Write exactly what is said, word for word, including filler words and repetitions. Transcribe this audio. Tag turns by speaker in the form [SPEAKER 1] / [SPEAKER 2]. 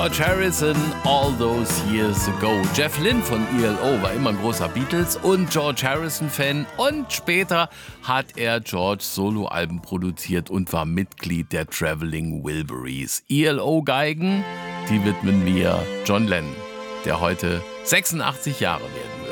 [SPEAKER 1] George Harrison, All Those Years Ago. Jeff Lynne von E L O war immer ein großer Beatles- und George Harrison-Fan. Und später hat er George Soloalben produziert und war Mitglied der Traveling Wilburys. E L O-Geigen, die widmen wir John Lennon, der heute sechsundachtzig Jahre werden wird.